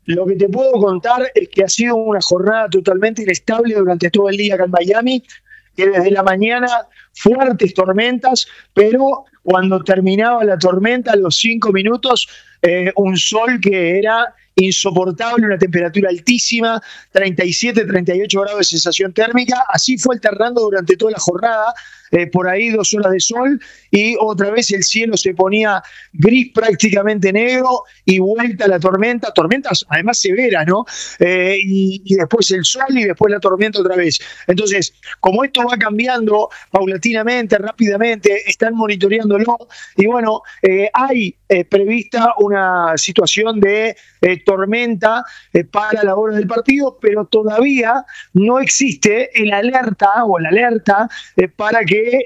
Lo que te puedo contar es que ha sido una jornada totalmente inestable durante todo el día acá en Miami, que desde la mañana fuertes tormentas, pero cuando terminaba la tormenta, a los 5 minutos, un sol que era insoportable, una temperatura altísima, 37, 38 grados de sensación térmica. Así fue alternando durante toda la jornada, por ahí 2 horas de sol y otra vez el cielo se ponía gris, prácticamente negro, y vuelta a la tormenta, tormentas además severas, ¿no? Y después el sol y después la tormenta otra vez. Entonces, como esto va cambiando paulatinamente, rápidamente, están monitoreándolo y bueno, hay prevista una situación de tormenta para la hora del partido, pero todavía no existe el alerta o la alerta para que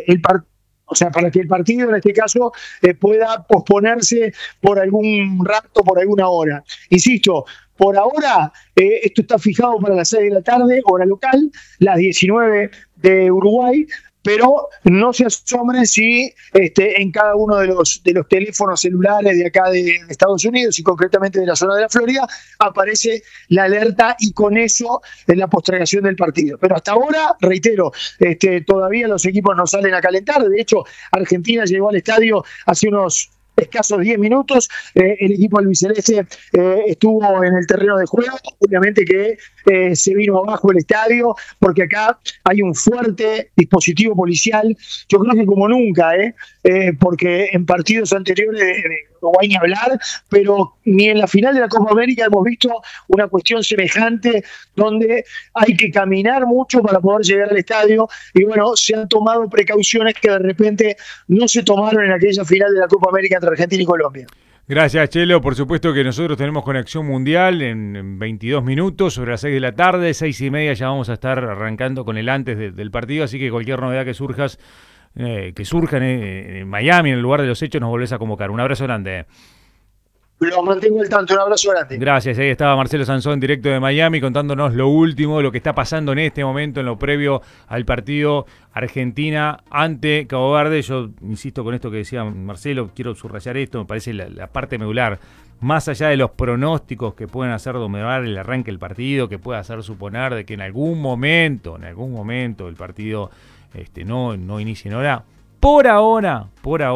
para que el partido en este caso pueda posponerse por algún rato, por alguna hora. Insisto, por ahora esto está fijado para las 6 de la tarde, hora local, las 19 de Uruguay, pero no se asombren si en cada uno de los teléfonos celulares de acá de Estados Unidos y concretamente de la zona de la Florida aparece la alerta y con eso la postergación del partido. Pero hasta ahora, reitero, todavía los equipos no salen a calentar. De hecho, Argentina llegó al estadio hace unos escasos 10 minutos, el equipo albiceleste estuvo en el terreno de juego, obviamente que se vino abajo el estadio, porque acá hay un fuerte dispositivo policial, yo creo que como nunca, porque en partidos anteriores de Uruguay ni hablar, pero ni en la final de la Copa América hemos visto una cuestión semejante, donde hay que caminar mucho para poder llegar al estadio, y bueno, se han tomado precauciones que de repente no se tomaron en aquella final de la Copa América entre Argentina y Colombia. Gracias, Chelo. Por supuesto que nosotros tenemos conexión mundial en 22 minutos, sobre las 6 de la tarde, 6:30 ya vamos a estar arrancando con el antes del partido, así que cualquier novedad que surja en Miami, en el lugar de los hechos, nos volvés a convocar. Un abrazo grande. Los mantengo al tanto, un abrazo grande. Gracias, ahí estaba Marcelo Sansón, directo de Miami, contándonos lo último, lo que está pasando en este momento, en lo previo al partido Argentina ante Cabo Verde. Yo insisto con esto que decía Marcelo, quiero subrayar esto, me parece la parte medular. Más allá de los pronósticos que pueden hacer dominar el arranque del partido, que pueda hacer suponer de que en algún momento el partido no inicie en hora. Por ahora,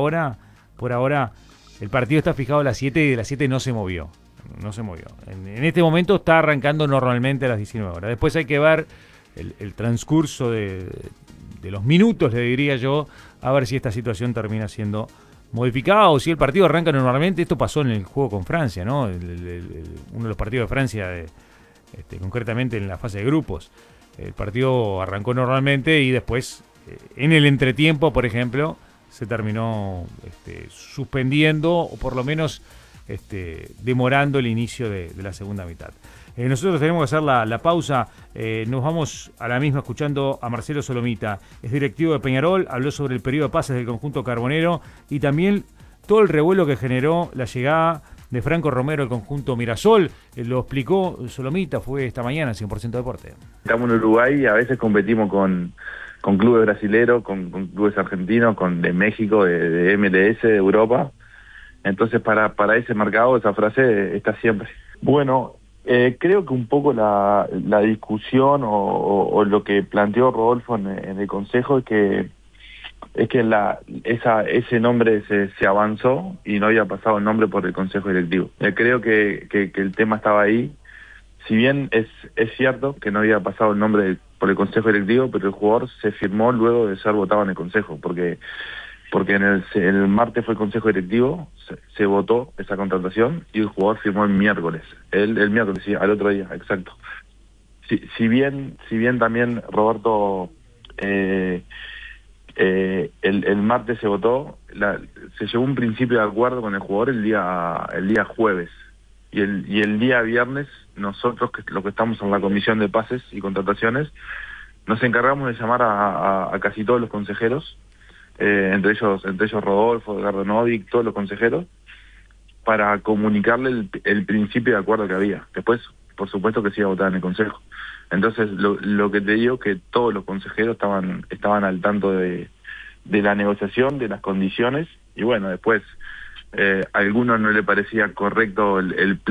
el partido está fijado a las 7 y de las 7 no se movió. En este momento está arrancando normalmente a las 19 horas. Después hay que ver el transcurso de los minutos, le diría yo, a ver si esta situación termina siendo modificada o si el partido arranca normalmente. Esto pasó en el juego con Francia, ¿no? Uno de los partidos de Francia, concretamente en la fase de grupos. El partido arrancó normalmente y después, en el entretiempo, por ejemplo, se terminó suspendiendo o por lo menos demorando el inicio de la segunda mitad. Nosotros tenemos que hacer la pausa. Nos vamos a la misma escuchando a Marcelo Solomita. Es directivo de Peñarol, habló sobre el periodo de pases del conjunto carbonero y también todo el revuelo que generó la llegada de Franco Romero al conjunto Mirasol. Lo explicó Solomita, fue esta mañana en 100% Deporte. Estamos en Uruguay y a veces competimos con clubes brasileros, con clubes argentinos, de México, de MLS, de Europa. Entonces para ese mercado esa frase está siempre. Bueno, creo que un poco la discusión o lo que planteó Rodolfo en el consejo es que ese nombre se avanzó y no había pasado el nombre por el consejo directivo. Creo que el tema estaba ahí. Si bien es cierto que no había pasado el nombre por el consejo directivo, pero el jugador se firmó luego de ser votado en el consejo, porque en el martes fue el consejo directivo, se votó esa contratación y el jugador firmó el miércoles, el miércoles, sí, al otro día, exacto. Si bien también Roberto, el martes se votó, se llegó a un principio de acuerdo con el jugador el día jueves. Y el día viernes, nosotros, los que estamos en la comisión de pases y contrataciones, nos encargamos de llamar a casi todos los consejeros, entre ellos Rodolfo, Edgardo Novic, todos los consejeros, para comunicarle el principio de acuerdo que había. Después, por supuesto que se iba a votar en el consejo. Entonces, lo que te digo, que todos los consejeros estaban al tanto de la negociación, de las condiciones, y bueno, después a algunos no le parecía correcto el